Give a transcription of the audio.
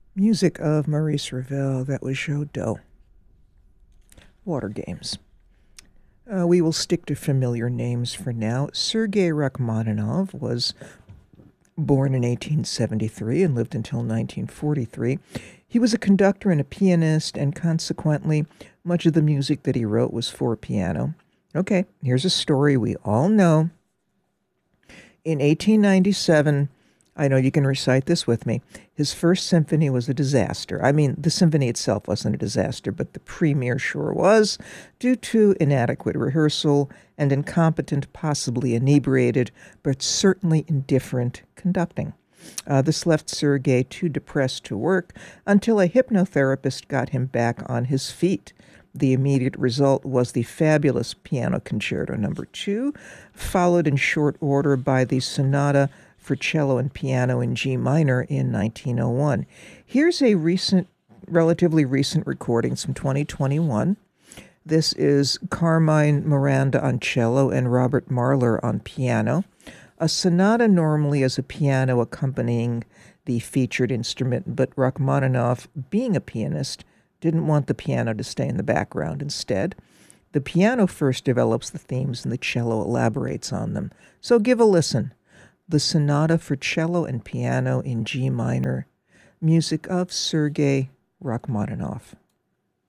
Music of Maurice Ravel, that was Joe. Water Games. We will stick to familiar names for now. Sergei Rachmaninoff was born in 1873 and lived until 1943. He was a conductor and a pianist, and consequently, much of the music that he wrote was for piano. Okay, here's a story we all know. In 1897, I know you can recite this with me. His first symphony was a disaster. I mean, the symphony itself wasn't a disaster, but the premiere sure was, due to inadequate rehearsal and incompetent, possibly inebriated, but certainly indifferent conducting. This left Sergei too depressed to work until a hypnotherapist got him back on his feet. The immediate result was the fabulous Piano Concerto Number 2, followed in short order by the Sonata for Cello and Piano in G minor in 1901. Here's a relatively recent recording from 2021. This is Carmine Miranda on cello and Robert Marler on piano. A sonata normally is a piano accompanying the featured instrument, but Rachmaninoff, being a pianist, didn't want the piano to stay in the background. Instead, the piano first develops the themes and the cello elaborates on them. So give a listen. The Sonata for Cello and Piano in G minor, music of Sergei Rachmaninoff.